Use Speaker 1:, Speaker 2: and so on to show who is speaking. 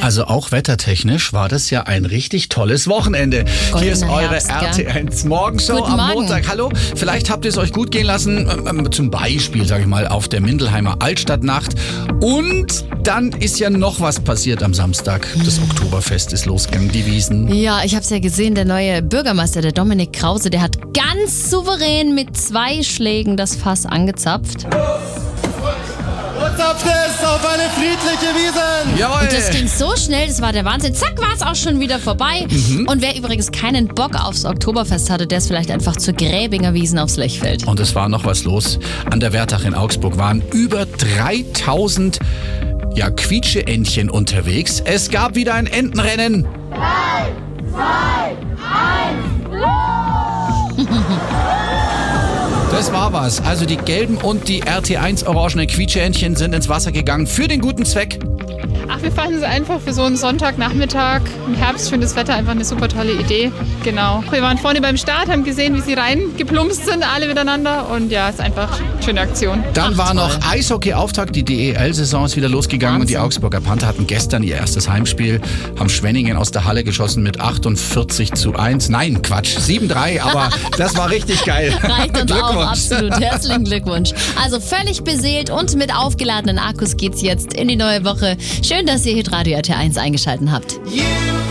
Speaker 1: Also auch wettertechnisch war das ja ein richtig tolles Wochenende. Hier ist eure RT1 Morgenshow
Speaker 2: Guten
Speaker 1: am
Speaker 2: Morgen.
Speaker 1: Montag. Hallo, vielleicht habt ihr es euch gut gehen lassen, zum Beispiel, sage ich mal, auf der Mindelheimer Altstadtnacht. Und dann ist ja noch was passiert am Samstag. Das Oktoberfest ist losgegangen, die Wiesn.
Speaker 2: Ja, ich habe es ja gesehen, der neue Bürgermeister, der Dominik Krause, der hat ganz souverän mit 2 Schlägen das Fass angezapft.
Speaker 3: Zapft es auf eine friedliche Wiesn!
Speaker 1: Jawohl!
Speaker 2: Und das ging so schnell, das war der Wahnsinn. Zack, war es auch schon wieder vorbei. Und wer übrigens keinen Bock aufs Oktoberfest hatte, der ist vielleicht einfach zur Gräbinger Wiesn aufs Lechfeld.
Speaker 1: Und es war noch was los. An der Wertach in Augsburg waren über 3000 Quietscheentchen unterwegs. Es gab wieder ein Entenrennen.
Speaker 4: 3, 2, 1,
Speaker 1: Das war was. Also die gelben und die RT1 orangenen Quietscheentchen sind ins Wasser gegangen für den guten Zweck.
Speaker 5: Ach, wir fanden es einfach für so einen Sonntagnachmittag im Herbst, schönes Wetter, einfach eine super tolle Idee. Genau. Wir waren vorne beim Start, haben gesehen, wie sie reingeplumpst sind, alle miteinander. Und ja, es ist einfach eine schöne Aktion.
Speaker 1: Dann war noch Eishockey-Auftakt. Die DEL-Saison ist wieder losgegangen und die Augsburger Panther hatten gestern ihr erstes Heimspiel, haben Schwenningen aus der Halle geschossen mit 48:1. Nein, Quatsch, 7:3, aber das war richtig geil.
Speaker 2: Reicht uns auch,
Speaker 1: Glückwunsch.
Speaker 2: absolut. Herzlichen Glückwunsch. Also völlig beseelt und mit aufgeladenen Akkus geht's jetzt in die neue Woche. Schön, dass ihr Hitradio RT1 eingeschaltet habt.
Speaker 3: Yeah!